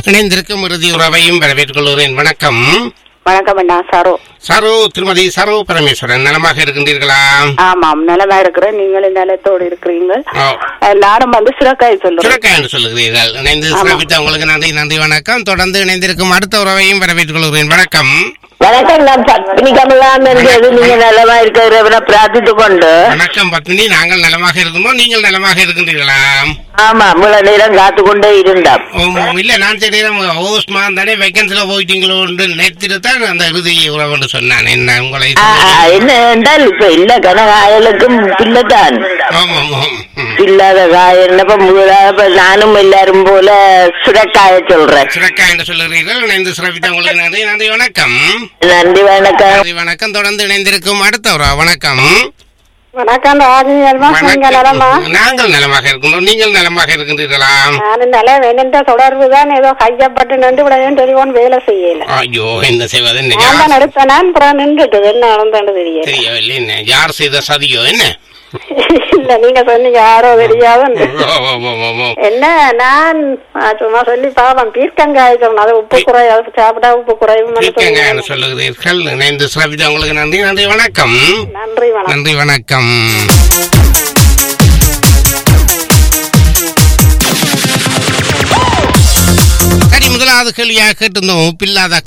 இணைந்திருக்கும் இறுதி உறவையும் வரவேற்றுக்கொள்கிறேன். வணக்கம். வணக்கம் அண்ணா. சரோ திருமதி சரோ பரமேஸ்வரன், நலமாக இருக்கின்றீர்களா? ஆமாம், நலமா இருக்கிறேன். நீங்களும் நலத்தோடு இருக்கிறீர்கள். எல்லாரும் வந்து சுரக்காய் என்று சொல்லுகிறீர்கள். இணைந்து சிறப்பித்த உங்களுக்கு நன்றி. நன்றி, வணக்கம். தொடர்ந்து இணைந்திருக்கும் அடுத்த உறவையும் வரவேற்றுக் கொள்கிறேன். வணக்கம். வணக்கம். நான் பத்மினி கமலாம் என்றது. நீங்க நலமா இருக்கிறவரை பிரார்த்தித்துக் கொண்டு. வணக்கம் பத்மினி, நாங்கள் நலமாக இருந்தோம். நீங்கள் நலமாக இருக்கின்றீர்களா? ஆமா, இவ்வளவு நேரம் காத்து கொண்டே இருந்தோம். இல்ல, நான் சரி ஓஸ்மா தானே வேக்கன்சில போயிட்டீங்களோ நினைத்துட்டு தான் அந்த இறுதி உறவு சொன்னான். என்ன உங்களை என்ன என்றால் இப்ப இல்ல கனகாயலுக்கும் பிள்ளைதான் இல்லாத காயம். நானும் எல்லாரும் போல சுரக்காய சொல்றேன். சுரக்காய் என்று சொல்லுகிறீர்கள். இணைந்து சிறப்பித்த உங்களுக்கு நன்றி. நன்றி, வணக்கம். நன்றி, வணக்கம். நன்றி, வணக்கம். தொடர்ந்து இணைந்திருக்கும் அடுத்த உறவு. வணக்கம். வணக்கம். நாங்கள் நலமாக இருக்கின்றோம். நீங்கள் நலமாக இருக்கின்றீர்களா? தொடர்பு தான் ஏதோ கையப்பட்டு நின்று விட டெலிபோன் வேலை செய்யல. ஐயோ, என்ன செய்வது? தெரியவில்லை. யார் செய்த சதியோ என்ன? இல்ல, நீங்க சொன்னீங்க யாரோ தெரியாது. என்ன நான் சும்மா சொல்லி பாவம் பீர்க்கங்காய் சொன்னோம். அது உப்பு குறைவு, அது சாப்பிட்டா உப்பு குறைவு சொல்லுகிறீர்கள். இணைந்து சிறப்பித்த உங்களுக்கு நன்றி. நன்றி, வணக்கம். நன்றி, வணக்கம். நன்றி, வணக்கம். முதலாவது கேள்வியாக கேட்டிருந்தோம். உப்பில்லாத